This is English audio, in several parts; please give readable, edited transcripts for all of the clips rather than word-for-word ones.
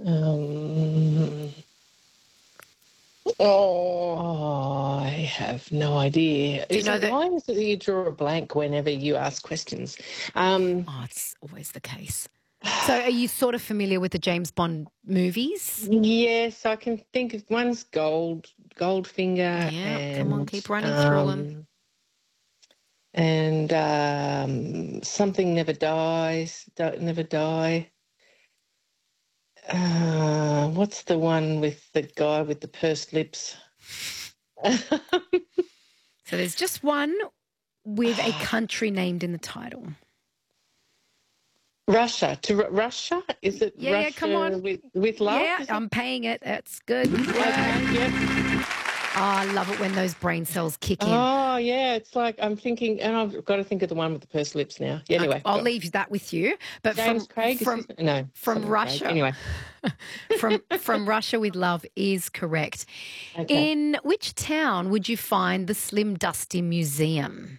I have no idea. Do you know that? Why is it that you draw a blank whenever you ask questions? It's always the case. So are you sort of familiar with the James Bond movies? Yes, I can think of one's Goldfinger, Yeah, come on, and keep running through them. Something Never Dies, Don't Never Die. What's the one with the guy with the pursed lips? So there's just one with a country named in the title. Russia. Russia? Is it Russia? Yeah, come on. With love? Yeah, I'm paying it. That's good. Good work. Okay, yep. Oh, I love it when those brain cells kick in. Oh, yeah. It's like I'm thinking, and I've got to think of the one with the pursed lips now. Yeah, anyway. I'll leave that with you. But James Craig? From Russia. Anyway. from Russia with Love is correct. Okay. In which town would you find the Slim Dusty Museum?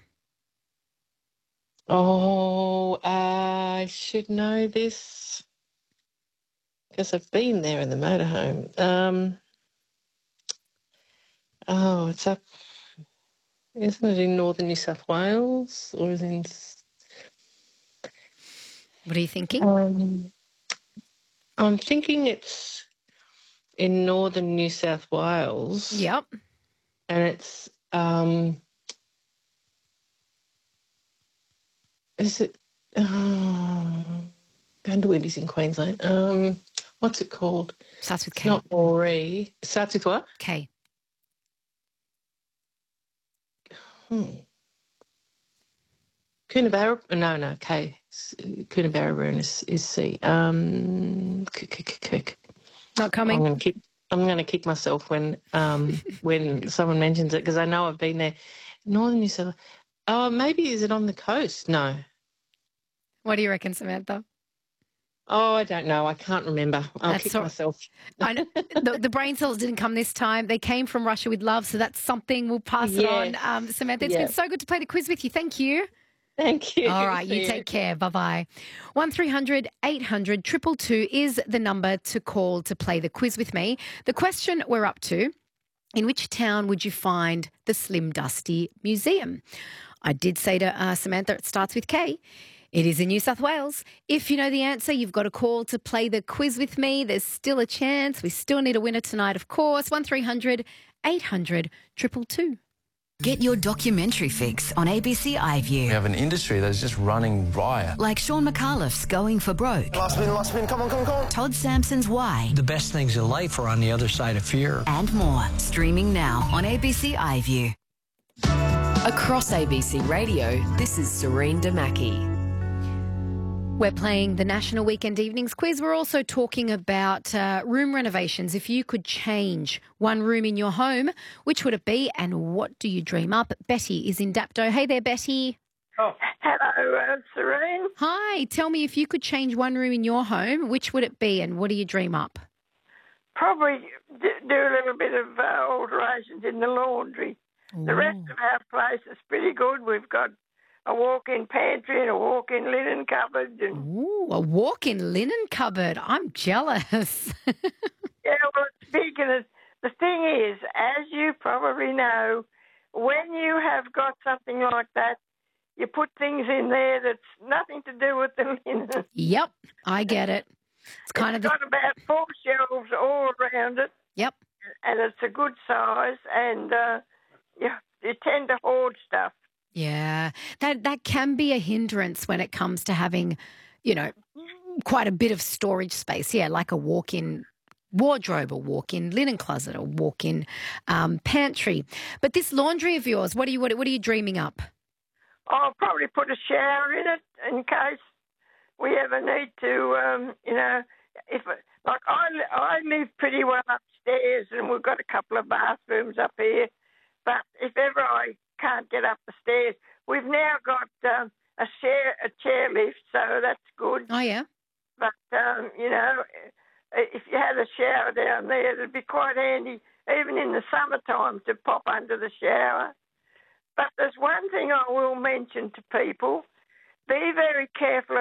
Oh, I should know this because I've been there in the motorhome. It's up. Isn't it in northern New South Wales or is it in? What are you thinking? I'm thinking it's in northern New South Wales. Yep. And it's is it Gundawilli's in Queensland. What's it called? Starts with K. Not Moree. Starts with what? K. Coonabarabran. No, K. Coonabarabran is C. Not coming. I'm going to kick myself when someone mentions it because I know I've been there. Northern New South Wales. Oh, maybe is it on the coast? No. What do you reckon, Samantha? Oh, I don't know. I can't remember. I'll kick myself. I know. The brain cells didn't come this time. They came from Russia with Love, so that's something. We'll pass it on. Samantha, it's been so good to play the quiz with you. Thank you. Thank you. All right, you take care. Bye-bye. 1300 800 222 is the number to call to play the quiz with me. The question we're up to, in which town would you find the Slim Dusty Museum? I did say to Samantha, it starts with K. It is in New South Wales. If you know the answer, you've got a call to play the quiz with me. There's still a chance. We still need a winner tonight, of course. 1300 800 222. Get your documentary fix on ABC iView. We have an industry that's just running riot. Like Sean McAuliffe's Going for Broke. Last spin, come on. Todd Sampson's Why. The best things in life are on the other side of fear. And more. Streaming now on ABC iView. Across ABC Radio, this is Serene Damaki. We're playing the National Weekend Evenings Quiz. We're also talking about room renovations. If you could change one room in your home, which would it be and what do you dream up? Betty is in Dapto. Hey there, Betty. Oh, hello, Serene. Hi. Tell me, if you could change one room in your home, which would it be and what do you dream up? Probably do a little bit of alterations in the laundry. Ooh. The rest of our place is pretty good. We've got a walk-in pantry and a walk-in linen cupboard. Ooh, a walk-in linen cupboard. I'm jealous. Yeah, well, it's big. And the thing is, as you probably know, when you have got something like that, you put things in there that's nothing to do with the linen. Yep, I get it. It's got about 4 shelves all around it. Yep. And it's a good size, and you tend to hoard stuff. Yeah, that can be a hindrance when it comes to having, quite a bit of storage space. Yeah, like a walk-in wardrobe, a walk-in linen closet, a walk-in pantry. But this laundry of yours, what are you dreaming up? I'll probably put a shower in it in case we ever need to, I live pretty well upstairs and we've got a couple of bathrooms up here. But if ever I can't get up the stairs, we've now got a chair lift, so that's good. Oh, yeah. But, if you had a shower down there, it'd be quite handy, even in the summertime, to pop under the shower. But there's one thing I will mention to people. Be very careful